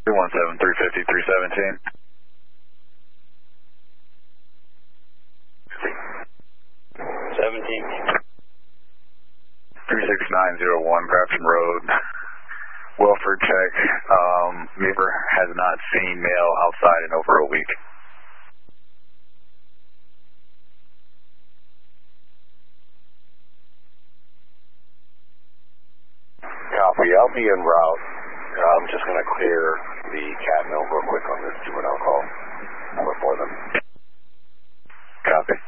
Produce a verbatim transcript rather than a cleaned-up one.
three one seven, three fifty, three seventeen. seventeen. three six nine zero one, Grafton Road. Welfare check. Um, Meeper has not seen mail outside in over a week. Copy. I'll be en route. I'm just going to clear the cat mill real quick on this two one oh call for them. Copy.